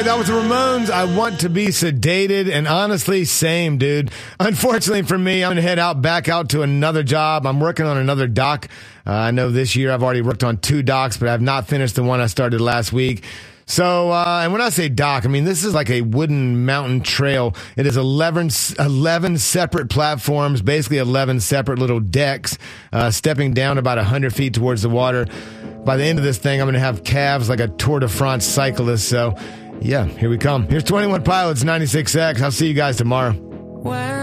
that was the Ramones. I Want to Be Sedated, and honestly, same, dude. Unfortunately for me, I'm going to head back out to another job. I'm working on another dock. I know this year I've already worked on 2 docks, but I've not finished the one I started last week. So, and when I say dock, I mean, this is like a wooden mountain trail. It is 11 separate platforms, basically 11 separate little decks, stepping down about 100 feet towards the water. By the end of this thing, I'm going to have calves like a Tour de France cyclist. So, yeah, here we come. Here's 21 Pilots, 96X. I'll see you guys tomorrow.